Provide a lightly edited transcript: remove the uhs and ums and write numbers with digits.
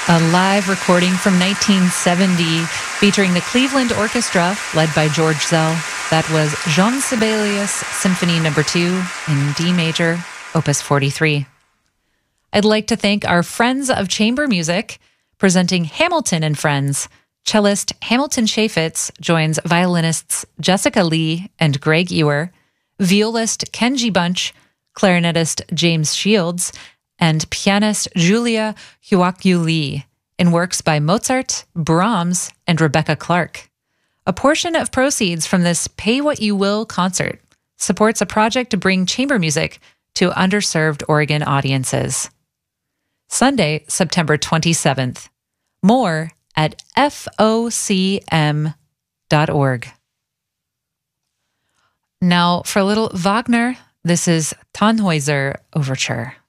A live recording from 1970 featuring the Cleveland Orchestra, led by George Zell. That was Jean Sibelius Symphony No. 2 in D major, Opus 43. I'd like to thank our friends of chamber music, presenting Hamilton and Friends. Cellist Hamilton Chaffetz joins violinists Jessica Lee and Greg Ewer, violist Kenji Bunch, clarinetist James Shields, and pianist Julia Huakyu Lee in works by Mozart, Brahms, and Rebecca Clark. A portion of proceeds from this Pay What You Will concert supports a project to bring chamber music to underserved Oregon audiences. Sunday, September 27th. More at FOCM.org. Now for a little Wagner, this is Tannhäuser Overture.